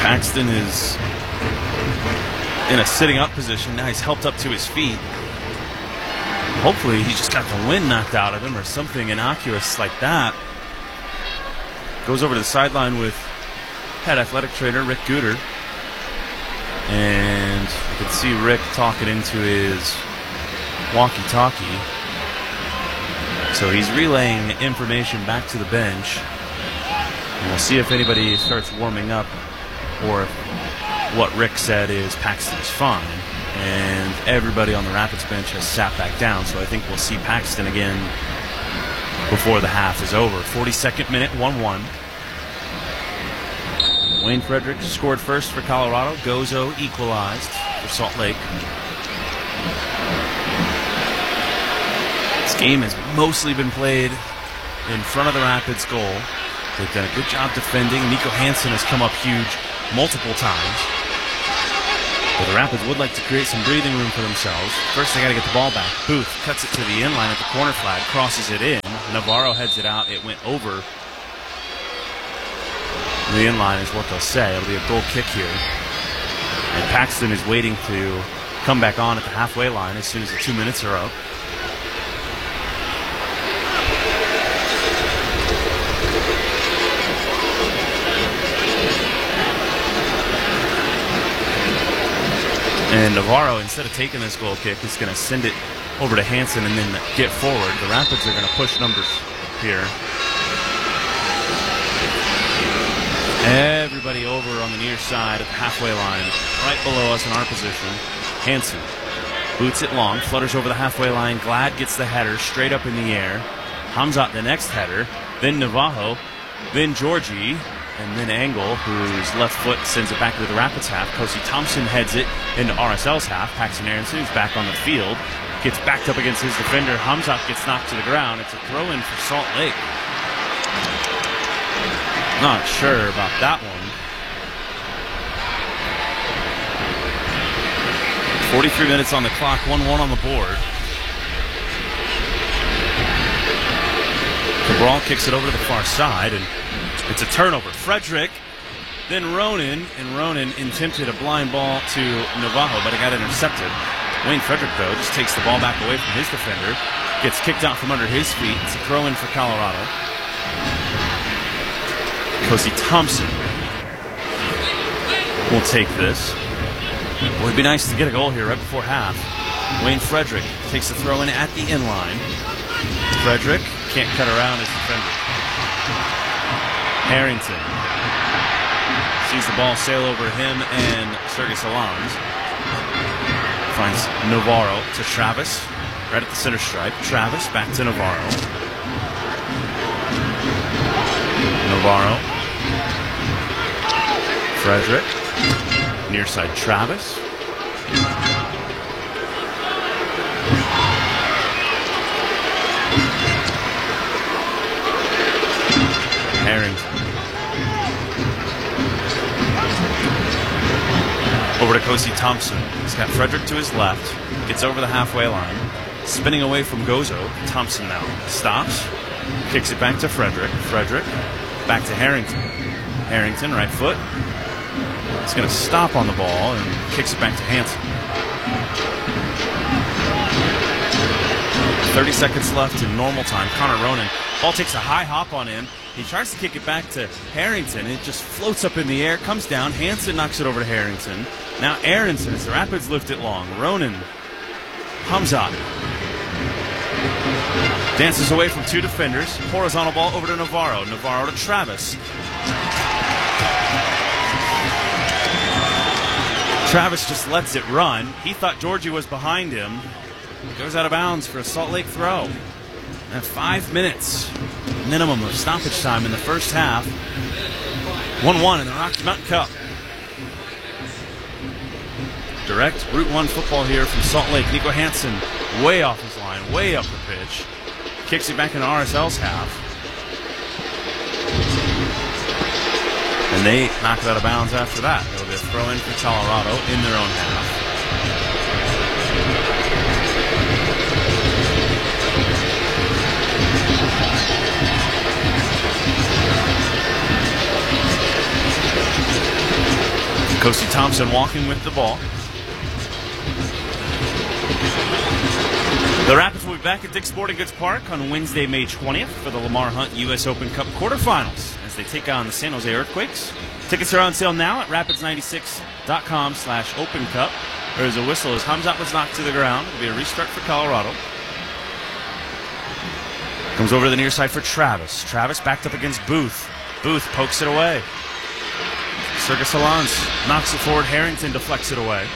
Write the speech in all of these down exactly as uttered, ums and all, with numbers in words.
Paxton is in a sitting up position. Now he's helped up to his feet. Hopefully he just got the wind knocked out of him or something innocuous like that. Goes over to the sideline with head athletic trainer Rick Guter. And you can see Rick talking into his walkie-talkie. So he's relaying information back to the bench. And we'll see if anybody starts warming up or if what Rick said is Paxton's fine. And everybody on the Rapids bench has sat back down. So I think we'll see Paxton again before the half is over. forty-second minute, one one. Wayne Frederick scored first for Colorado. Gozo equalized for Salt Lake. This game has mostly been played in front of the Rapids goal. They've done a good job defending. Nico Hansen has come up huge multiple times. But the Rapids would like to create some breathing room for themselves. First, they got to get the ball back. Booth cuts it to the in line at the corner flag, crosses it in. Navarro heads it out. It went over the in line is what they'll say. It'll be a goal kick here. And Paxton is waiting to come back on at the halfway line as soon as the two minutes are up. And Navarro, instead of taking this goal kick, is going to send it over to Hansen and then get forward. The Rapids are going to push numbers here. Everybody over on the near side at the halfway line, right below us in our position. Hansen boots it long, flutters over the halfway line. Glad gets the header straight up in the air. Hamzat the next header, then Navajo, then Georgie, and then Angle, whose left foot sends it back to the Rapids half. Kosi Thompson heads it into R S L's half. Paxton Aronson is back on the field, gets backed up against his defender. Hamzat gets knocked to the ground. It's a throw-in for Salt Lake. Not sure about that one. forty-three minutes on the clock, one one on the board. Cabral kicks it over to the far side, and it's a turnover. Frederick, then Ronan, and Ronan attempted a blind ball to Navajo, but it got intercepted. Wayne Frederick, though, just takes the ball back away from his defender, gets kicked out from under his feet. It's a throw-in for Colorado. Kosi Thompson will take this. It would be nice to get a goal here right before half. Wayne Frederick takes the throw in at the in-line. Frederick can't cut around his defender. Harrington sees the ball sail over him and Sergei Salams. Finds Navarro to Travis, right at the center stripe. Travis back to Navarro. Navarro. Frederick. Near side Travis. Harrington. Over to Kosi Thompson. He's got Frederick to his left. Gets over the halfway line. Spinning away from Gozo. Thompson now stops. Kicks it back to Frederick. Frederick back to Harrington. Harrington, right foot. He's going to stop on the ball and kicks it back to Hansen. thirty seconds left in normal time. Connor Ronan. Ball takes a high hop on him. He tries to kick it back to Harrington. It just floats up in the air, comes down. Hansen knocks it over to Harrington. Now Aronson, as the Rapids lift it long. Ronan. Hamzat. Dances away from two defenders. Horizontal ball over to Navarro. Navarro to Travis. Travis just lets it run. He thought Georgie was behind him. Goes out of bounds for a Salt Lake throw. And five minutes minimum of stoppage time in the first half. one one in the Rocky Mountain Cup. Direct Route one football here from Salt Lake. Nico Hansen way off his line, way up the pitch. Kicks it back into R S L's half. And they knock it out of bounds after that. It'll be a throw-in for Colorado in their own half. Kosi Thompson walking with the ball. The Rapids will be back at Dick's Sporting Goods Park on Wednesday, May twentieth for the Lamar Hunt U S Open Cup quarterfinals as they take on the San Jose Earthquakes. Tickets are on sale now at rapids ninety-six dot com slash open cup. There's a whistle as Hamzat was knocked to the ground. It'll be a restart for Colorado. Comes over to the near side for Travis. Travis backed up against Booth. Booth pokes it away. Sergis Alans knocks it forward. Harrington deflects it away.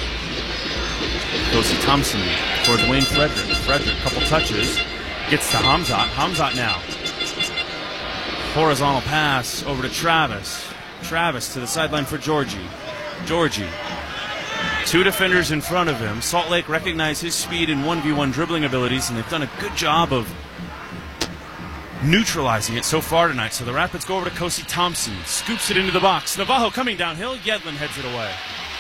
Kosi Thompson towards Wayne Frederick. Frederick, couple touches. Gets to Hamzat. Hamzat now. Horizontal pass over to Travis. Travis to the sideline for Georgie. Georgie. Two defenders in front of him. Salt Lake recognized his speed and one v one dribbling abilities, and they've done a good job of neutralizing it so far tonight. So the Rapids go over to Kosi Thompson. Scoops it into the box. Navajo coming downhill. Yedlin heads it away.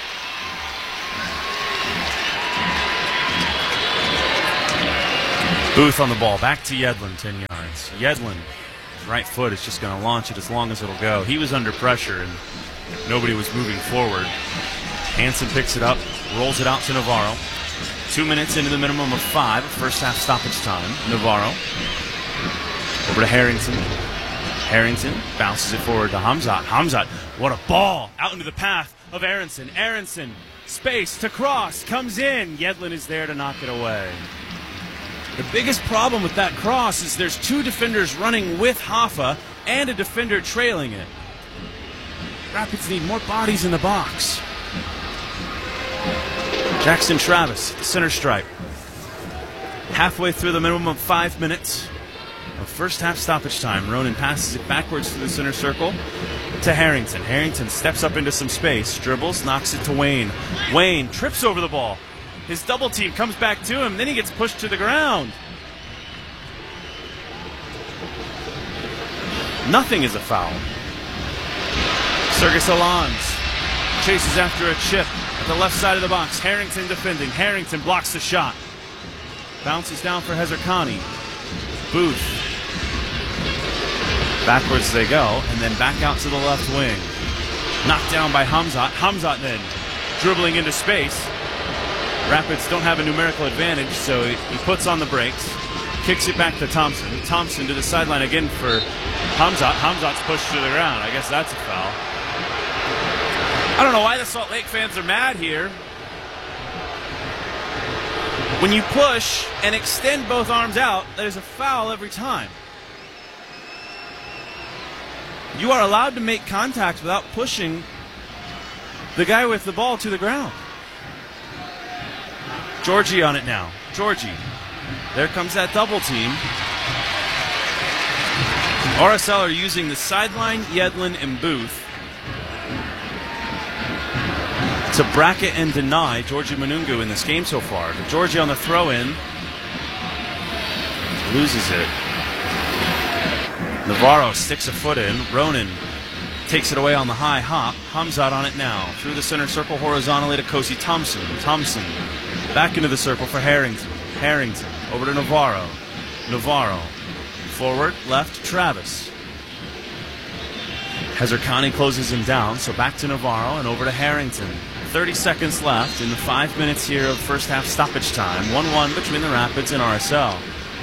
Booth on the ball. Back to Yedlin, ten yards. Yedlin, right foot is just going to launch it as long as it'll go. He was under pressure and nobody was moving forward. Hansen picks it up, rolls it out to Navarro. Two minutes into the minimum of five, first half stoppage time. Navarro over to Harrington. Harrington bounces it forward to Hamzat. Hamzat, what a ball! Out into the path of Aronson. Aronson, space to cross, comes in. Yedlin is there to knock it away. The biggest problem with that cross is there's two defenders running with Hoffa and a defender trailing it. Rapids need more bodies in the box. Jackson Travis, the center stripe. Halfway through the minimum of five minutes of first half stoppage time. Ronan passes it backwards to the center circle to Harrington. Harrington steps up into some space, dribbles, knocks it to Wayne. Wayne trips over the ball. His double team comes back to him, then he gets pushed to the ground. Nothing is a foul. Sergis Alans chases after a chip at the left side of the box. Harrington defending. Harrington blocks the shot. Bounces down for Hezarkhani. Booth. Backwards they go, and then back out to the left wing. Knocked down by Hamzat. Hamzat then dribbling into space. Rapids don't have a numerical advantage, so he, he puts on the brakes, kicks it back to Thompson. Thompson to the sideline again for Hamzat. Hamzat's pushed to the ground. I guess that's a foul. I don't know why the Salt Lake fans are mad here. When you push and extend both arms out, there's a foul every time. You are allowed to make contact without pushing the guy with the ball to the ground. Georgie on it now. Georgie. There comes that double team. R S L are using the sideline, Yedlin, and Booth to bracket and deny Georgie Manungu in this game so far. But Georgie on the throw-in loses it. Navarro sticks a foot in. Ronan takes it away on the high hop. Hamzat on it now. Through the center circle horizontally to Kosi Thompson. Thompson back into the circle for Harrington. Harrington over to Navarro. Navarro forward, left, Travis. Hezarkhani closes him down, so back to Navarro and over to Harrington. thirty seconds left in the five minutes here of first half stoppage time. one one between the Rapids and R S L.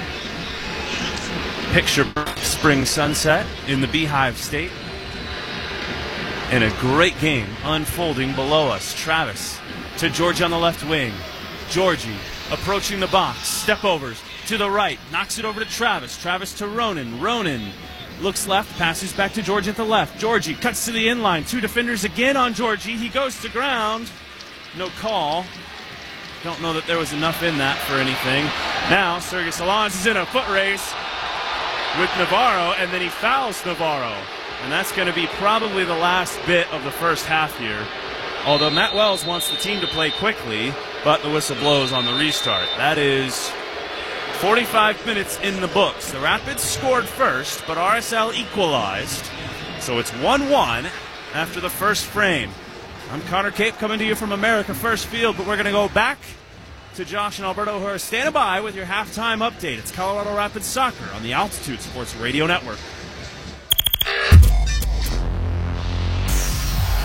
Picture spring sunset in the Beehive State. And a great game unfolding below us. Travis to Georgie on the left wing. Georgie approaching the box. Step overs to the right. Knocks it over to Travis. Travis to Ronan. Ronan looks left. Passes back to Georgie at the left. Georgie cuts to the inline. Two defenders again on Georgie. He goes to ground. No call. Don't know that there was enough in that for anything. Now Sergis Alans is in a foot race with Navarro, and then he fouls Navarro. And that's going to be probably the last bit of the first half here. Although Matt Wells wants the team to play quickly, but the whistle blows on the restart. That is forty-five minutes in the books. The Rapids scored first, but R S L equalized. So it's one one after the first frame. I'm Connor Cape coming to you from America First Field, but we're going to go back to Josh and Alberto, who are standing by with your halftime update. It's Colorado Rapids Soccer on the Altitude Sports Radio Network. Across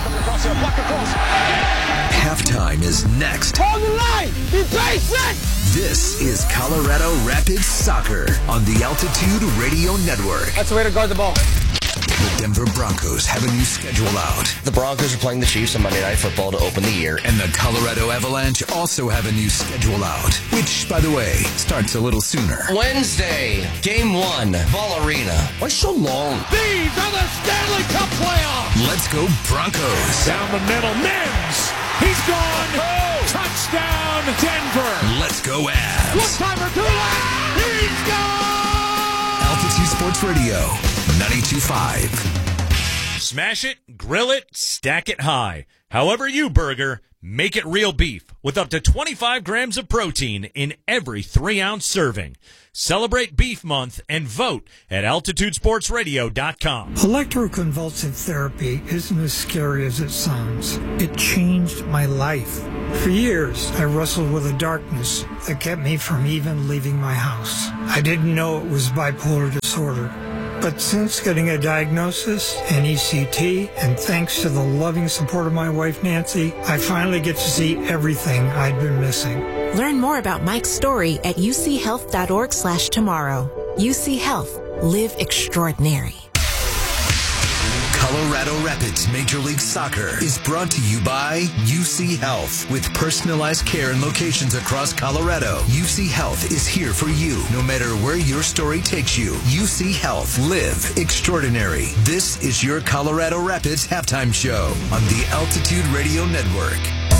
Spencer, block across. Halftime is next. Hold the line! Be patient! This is Colorado Rapids Soccer on the Altitude Radio Network. That's the way to guard the ball. The Denver Broncos have a new schedule out. The Broncos are playing the Chiefs on Monday Night Football to open the year. And the Colorado Avalanche also have a new schedule out, which, by the way, starts a little sooner. Wednesday, game one, Ball Arena. Why so long? These are the Stanley Cup playoffs! Let's go Broncos. Down the middle, Mims! He's gone! Oh. Touchdown, Denver! Let's go Avs. One-timer, two-line! He's gone! Altitude Sports Radio, ninety-two point five. Smash it, grill it, stack it high. However you burger, make it real beef with up to twenty-five grams of protein in every three-ounce serving. Celebrate Beef Month and vote at altitude sports radio dot com. Electroconvulsive therapy isn't as scary as it sounds. It changed my life. For years, I wrestled with a darkness that kept me from even leaving my house. I didn't know it was bipolar disorder. But since getting a diagnosis, an E C T, and thanks to the loving support of my wife, Nancy, I finally get to see everything I'd been missing. Learn more about Mike's story at u c health dot org slash tomorrow. U C Health. Live extraordinary. Colorado Rapids Major League Soccer is brought to you by U C Health. With personalized care in locations across Colorado, U C Health is here for you, no matter where your story takes you. U C Health. Live extraordinary. This is your Colorado Rapids halftime show on the Altitude Radio Network.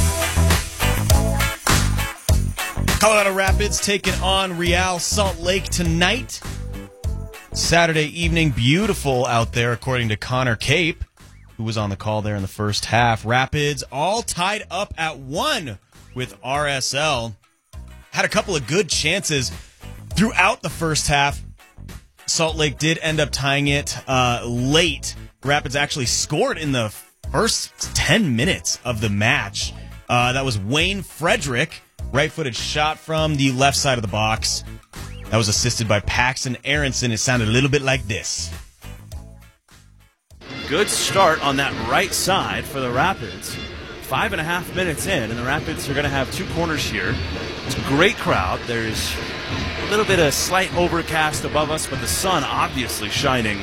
Colorado Rapids taking on Real Salt Lake tonight. Saturday evening, beautiful out there, according to Connor Cape, who was on the call there in the first half. Rapids all tied up at one with R S L. Had a couple of good chances throughout the first half. Salt Lake did end up tying it uh, late. Rapids actually scored in the first ten minutes of the match. Uh, that was Wayne Frederick, right-footed shot from the left side of the box. That was assisted by Paxton Aronson. It sounded a little bit like this. Good start on that right side for the Rapids. Five and a half minutes in, and the Rapids are going to have two corners here. It's a great crowd. There's a little bit of slight overcast above us, but the sun obviously shining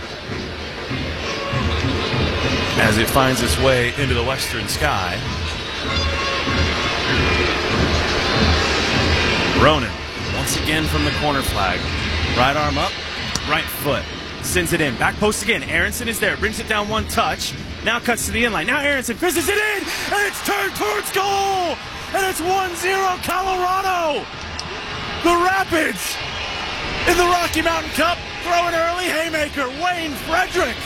as it finds its way into the western sky. Ronan. Once again from the corner flag. Right arm up, right foot. Sends it in. Back post again. Aronson is there. Brings it down one touch. Now cuts to the inline. Now Aronson fizzes it in. And it's turned towards goal. And it's one zero Colorado. The Rapids in the Rocky Mountain Cup throw an early haymaker. Wayne Frederick.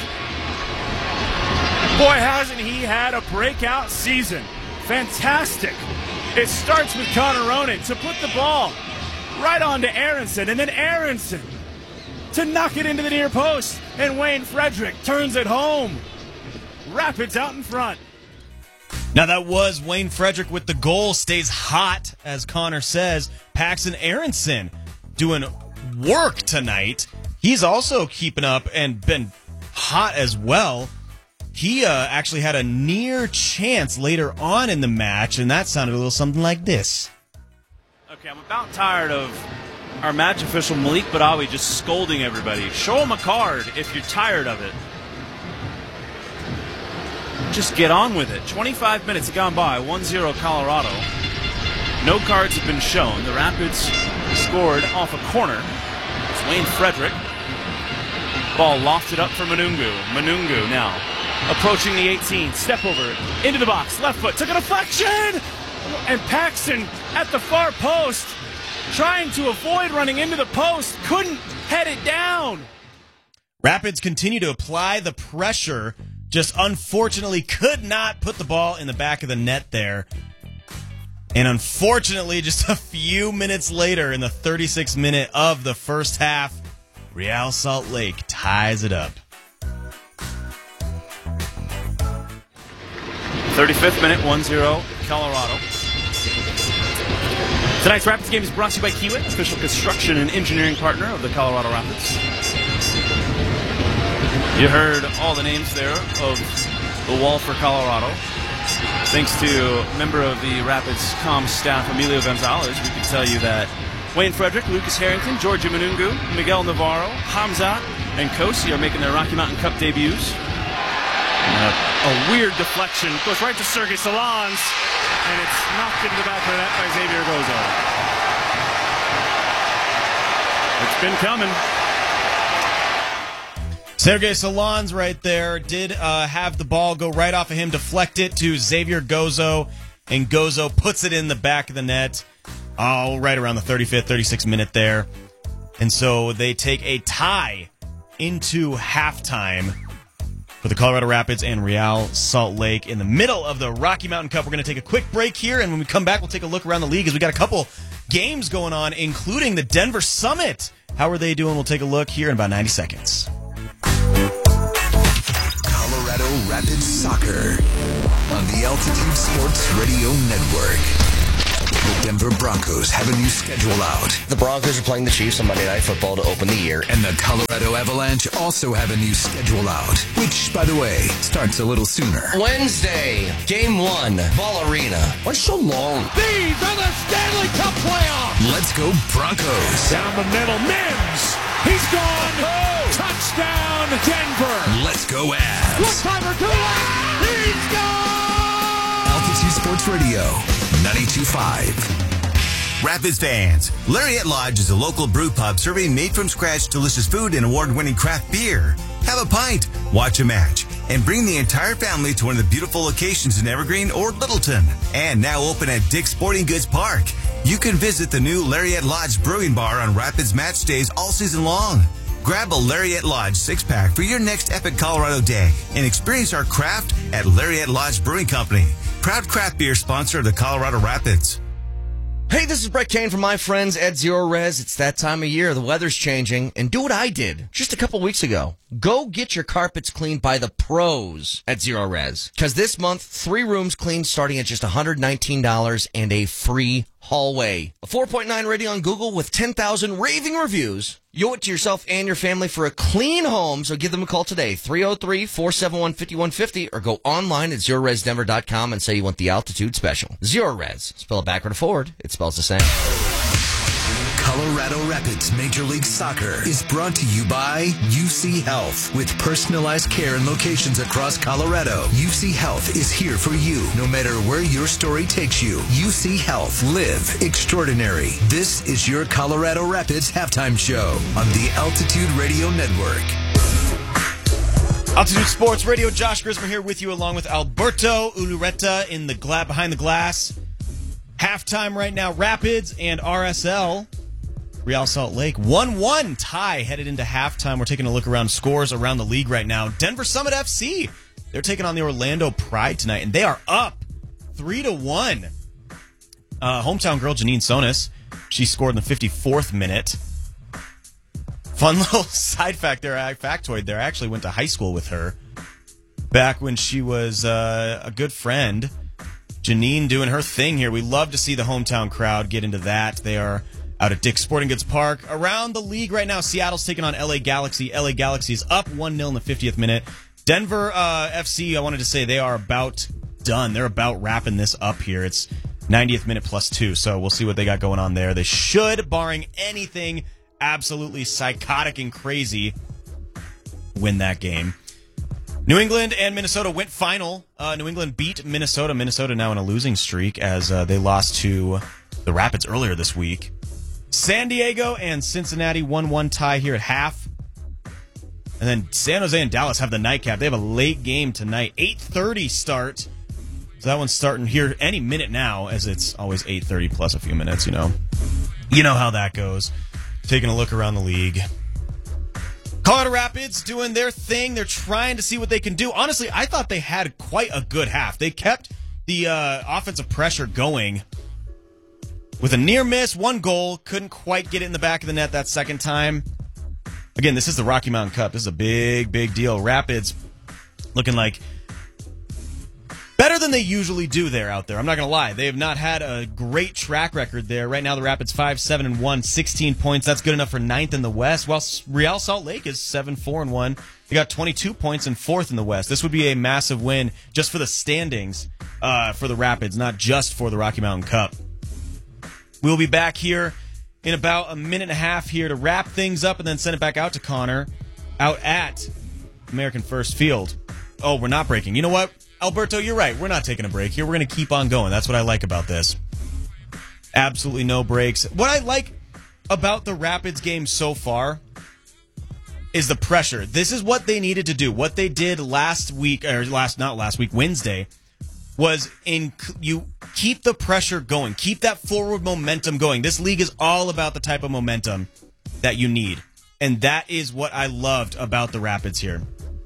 Boy, hasn't he had a breakout season. Fantastic. It starts with Connor Ronan to put the ball right on to Aronson, and then Aronson to knock it into the near post, and Wayne Frederick turns it home. Rapids out in front. Now that was Wayne Frederick with the goal. Stays hot, as Connor says. Paxton Aronson doing work tonight. He's also keeping up and been hot as well. He uh, actually had a near chance later on in the match, and that sounded a little something like this. Okay, I'm about tired of our match official Malik Badawi just scolding everybody. Show him a card if you're tired of it. Just get on with it. twenty-five minutes have gone by, one zero Colorado. No cards have been shown. The Rapids scored off a corner. It's Wayne Frederick. Ball lofted up for Manungu. Manungu now approaching the eighteen. Step over into the box. Left foot. Took a deflection. And Paxton at the far post, trying to avoid running into the post, couldn't head it down. Rapids continue to apply the pressure, just unfortunately could not put the ball in the back of the net there. And unfortunately, just a few minutes later in the thirty-sixth minute of the first half, Real Salt Lake ties it up. thirty-fifth minute, one zero Colorado. Tonight's Rapids game is brought to you by Kiewit, official construction and engineering partner of the Colorado Rapids. You heard all the names there of the wall for Colorado. Thanks to a member of the Rapids comm staff, Emilio Gonzalez, we can tell you that Wayne Frederick, Lucas Harrington, Georgia Manungu, Miguel Navarro, Hamzat, and Kosi are making their Rocky Mountain Cup debuts. Uh, a weird deflection goes right to Sergei Solans, and it's knocked into the back of the net by Xavier Gozo. It's been coming. Sergei Solans right there did uh, have the ball go right off of him, deflect it to Xavier Gozo, and Gozo puts it in the back of the net. Oh, right around the thirty-fifth, thirty-sixth minute there. And so they take a tie into halftime for the Colorado Rapids and Real Salt Lake in the middle of the Rocky Mountain Cup. We're going to take a quick break here, and when we come back, we'll take a look around the league as we got a couple games going on, including the Denver Summit. How are they doing? We'll take a look here in about ninety seconds. Colorado Rapids Soccer on the Altitude Sports Radio Network. The Denver Broncos have a new schedule out. The Broncos are playing the Chiefs on Monday Night Football to open the year. And the Colorado Avalanche also have a new schedule out, which, by the way, starts a little sooner. Wednesday, Game one, Ball Arena. Why so long? These are the Stanley Cup playoffs. Let's go Broncos. Down the middle, Mims. He's gone. Oh. Touchdown, Denver. Let's go Avs. One-timer, two. He's gone. Altitude Sports Radio, ninety-two point five. Rapids fans, Lariat Lodge is a local brew pub serving made-from-scratch delicious food and award-winning craft beer. Have a pint, watch a match, and bring the entire family to one of the beautiful locations in Evergreen or Littleton. And now open at Dick's Sporting Goods Park. You can visit the new Lariat Lodge Brewing Bar on Rapids match days all season long. Grab a Lariat Lodge six-pack for your next epic Colorado day and experience our craft at Lariat Lodge Brewing Company. Proud craft beer sponsor of the Colorado Rapids. Hey, this is Brett Kane from my friends at Zero Res. It's that time of year. The weather's changing. And do what I did just a couple weeks ago. Go get your carpets cleaned by the pros at Zero Res. Because this month, three rooms cleaned starting at just one hundred nineteen dollars and a free hallway. A four point nine rating on Google with ten thousand raving reviews. You owe it to yourself and your family for a clean home, so give them a call today, three oh three, four seven one, five one five oh, or go online at zero res denver dot com and say you want the altitude special. Zero Res. Spell it backward or forward. It spells the same. Colorado Rapids Major League Soccer is brought to you by U C Health. With personalized care and locations across Colorado, U C Health is here for you, no matter where your story takes you. U C Health. Live extraordinary. This is your Colorado Rapids halftime show on the Altitude Radio Network. Altitude Sports Radio, Josh Grismer here with you along with Alberto Ulureta in the gla- behind the glass. Halftime right now, Rapids and R S L. Real Salt Lake, one one tie headed into halftime. We're taking a look around scores around the league right now. Denver Summit F C, they're taking on the Orlando Pride tonight, and they are up three to one. Uh, hometown girl Janine Sonis, she scored in the fifty-fourth minute. Fun little side fact there, factoid there. I actually went to high school with her back when she was uh, a good friend. Janine doing her thing here. We love to see the hometown crowd get into that. They are out at Dick's Sporting Goods Park. Around the league right now, Seattle's taking on L A Galaxy. L A Galaxy is up one nil in the fiftieth minute. Denver uh, F C, I wanted to say they are about done. They're about wrapping this up here. It's ninetieth minute plus two, so we'll see what they got going on there. They should, barring anything absolutely psychotic and crazy, win that game. New England and Minnesota went final. Uh, New England beat Minnesota. Minnesota now in a losing streak as uh, they lost to the Rapids earlier this week. San Diego and Cincinnati one one tie here at half. And then San Jose and Dallas have the nightcap. They have a late game tonight. eight thirty start. So that one's starting here any minute now, as it's always eight thirty plus a few minutes, you know. You know how that goes. Taking a look around the league. Colorado Rapids doing their thing. They're trying to see what they can do. Honestly, I thought they had quite a good half. They kept the uh, offensive pressure going with a near miss, one goal. Couldn't quite get it in the back of the net that second time. Again, this is the Rocky Mountain Cup. This is a big, big deal. Rapids looking like better than they usually do there out there. I'm not going to lie. They have not had a great track record there. Right now, the Rapids five seven and one, sixteen points. That's good enough for ninth in the West, while Real Salt Lake is seven four and one, They got twenty-two points and fourth in the West. This would be a massive win just for the standings uh, for the Rapids, not just for the Rocky Mountain Cup. We'll be back here in about a minute and a half here to wrap things up and then send it back out to Connor out at American First Field. Oh, we're not breaking. You know what? Alberto, you're right. We're not taking a break here. We're going to keep on going. That's what I like about this. Absolutely no breaks. What I like about the Rapids game so far is the pressure. This is what they needed to do. What they did last week, or last, not last week, Wednesday, was in you keep the pressure going. Keep that forward momentum going. This league is all about the type of momentum that you need. And that is what I loved about the Rapids here.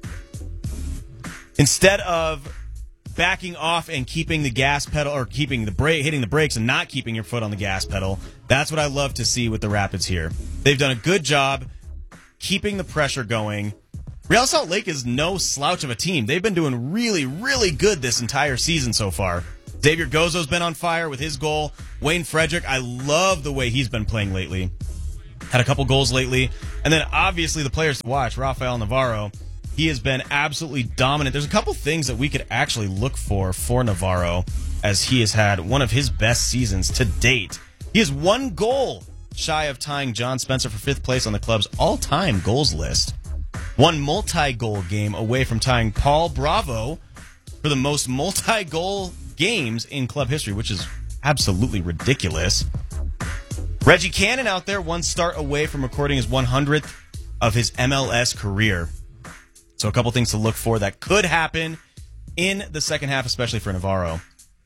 Instead of backing off and keeping the gas pedal, or keeping the brake, hitting the brakes and not keeping your foot on the gas pedal, that's what I love to see with the Rapids here. They've done a good job keeping the pressure going. Real Salt Lake is no slouch of a team. They've been doing really, really good this entire season so far. Xavier Gozo's been on fire with his goal. Wayne Frederick, I love the way he's been playing lately. Had a couple goals lately. And then obviously the players to watch, Rafael Navarro. He has been absolutely dominant. There's a couple things that we could actually look for for Navarro, as he has had one of his best seasons to date. He has one goal shy of tying John Spencer for fifth place on the club's all-time goals list. One multi-goal game away from tying Paul Bravo for the most multi-goal games in club history, which is absolutely ridiculous. Reggie Cannon out there, one start away from recording his one hundredth of his M L S career. So a couple things to look for that could happen in the second half, especially for Navarro.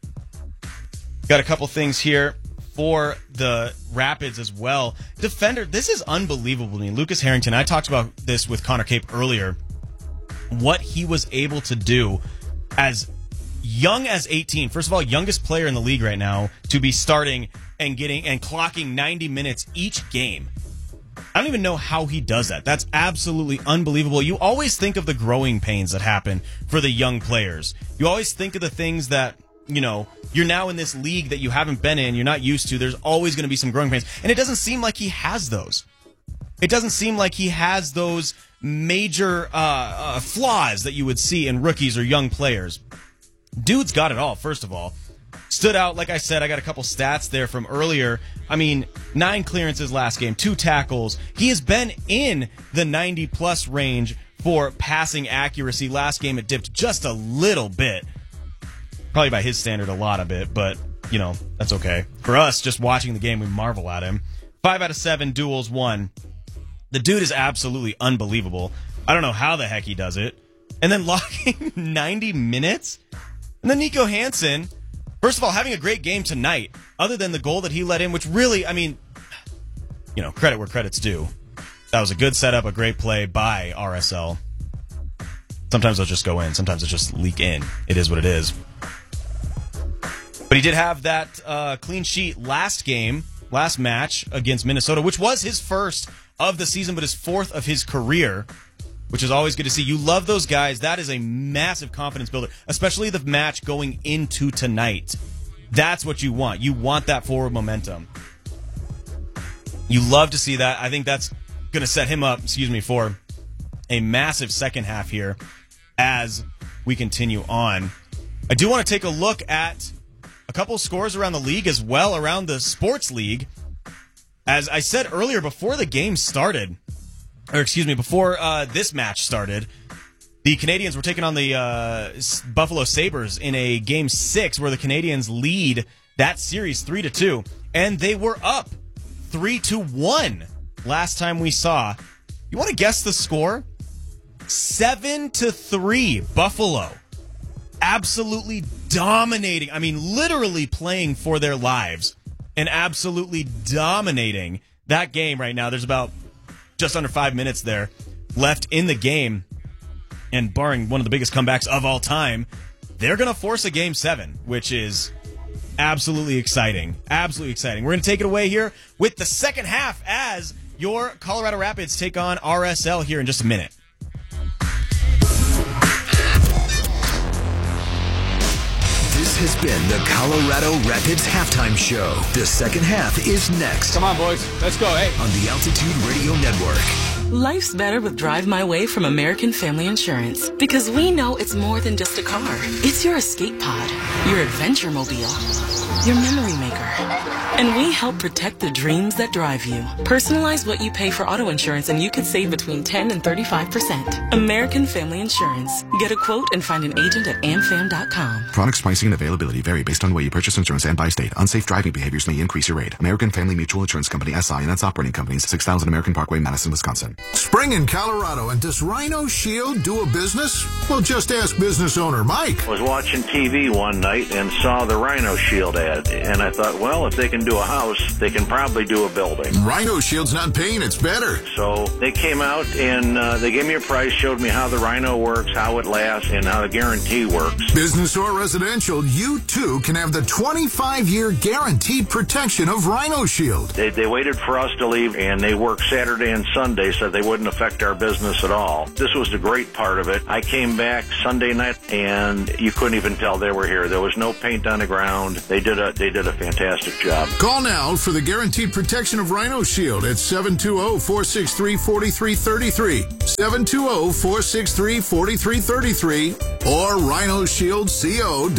Got a couple things here for the Rapids as well. Defender, this is unbelievable to me. Lucas Harrington, I talked about this with Connor Cape earlier. What he was able to do as young as eighteen. First of all, youngest player in the league right now to be starting and getting and clocking ninety minutes each game. I don't even know how he does that. That's absolutely unbelievable. You always think of the growing pains that happen for the young players. You always think of the things that, you know, you're now in this league that you haven't been in, you're not used to. There's always going to be some growing pains. And it doesn't seem like he has those. It doesn't seem like he has those major uh, uh, flaws that you would see in rookies or young players. Dude's got it all, first of all. Stood out, like I said, I got a couple stats there from earlier. I mean, nine clearances last game, two tackles. He has been in the ninety-plus range for passing accuracy. Last game, it dipped just a little bit. Probably by his standard, a lot of it, but, you know, that's okay. For us, just watching the game, we marvel at him. Five out of seven duels won. The dude is absolutely unbelievable. I don't know how the heck he does it. And then locking ninety minutes? And then Nico Hansen, first of all, having a great game tonight, other than the goal that he let in, which really, I mean, you know, credit where credit's due. That was a good setup, a great play by R S L. Sometimes they'll just go in. Sometimes they'll just leak in. It is what it is. But he did have that uh, clean sheet last game, last match against Minnesota, which was his first of the season, but his fourth of his career, which is always good to see. You love those guys. That is a massive confidence builder, especially the match going into tonight. That's what you want. You want that forward momentum. You love to see that. I think that's going to set him up, excuse me, for a massive second half here as we continue on. I do want to take a look at a couple scores around the league as well, around the sports league. As I said earlier, before the game started, or excuse me, before uh, this match started, the Canadians were taking on the uh, Buffalo Sabres in a game six where the Canadians lead that series three to two, and they were up three to one last time we saw. You want to guess the score? seven to three, Buffalo. Absolutely dominating. I mean, literally playing for their lives and absolutely dominating that game right now. There's about just under five minutes there left in the game. And barring one of the biggest comebacks of all time, they're going to force a game seven, which is absolutely exciting. Absolutely exciting. We're going to take it away here with the second half as your Colorado Rapids take on R S L here in just a minute. This has been the Colorado Rapids Halftime Show. The second half is next. Come on, boys. Let's go. Hey. On the Altitude Radio Network. Life's better with Drive My Way from American Family Insurance, because we know it's more than just a car. It's your escape pod, your adventure mobile, your memory maker. And we help protect the dreams that drive you. Personalize what you pay for auto insurance and you could save between ten and thirty-five percent. American Family Insurance. Get a quote and find an agent at amfam dot com. Products pricing and availability vary based on where you purchase insurance and by state. Unsafe driving behaviors may increase your rate. American Family Mutual Insurance Company, S I and its operating companies, six thousand American Parkway, Madison, Wisconsin. Spring in Colorado, and does Rhino Shield do a business? Well, just ask business owner Mike. I was watching T V one night and saw the Rhino Shield ad, and I thought, well, if they can do a house, they can probably do a building. Rhino Shield's not pain, it's better. So they came out and uh, they gave me a price, showed me how the Rhino works, how it lasts, and how the guarantee works. Business or residential, you too can have the twenty-five year guaranteed protection of Rhino Shield. They, they waited for us to leave, and they worked Saturday and Sunday so they wouldn't affect our business at all. This was the great part of it. I came back Sunday night, and you couldn't even tell they were here. There was no paint on the ground. They did a they did a fantastic job. Call now for the guaranteed protection of Rhino Shield at seven two zero, four six three, four three three three, seven two zero, four six three, four three three three, or rhino shield co dot com.